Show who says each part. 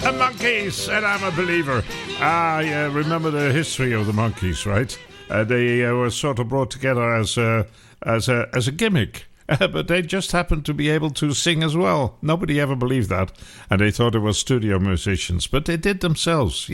Speaker 1: The Monkees, and I'm a believer. Yeah, remember the history of the Monkees, right? They were sort of brought together as a gimmick. But they just happened to be able to sing as well. Nobody ever believed that. And they thought it was studio musicians. But they did themselves.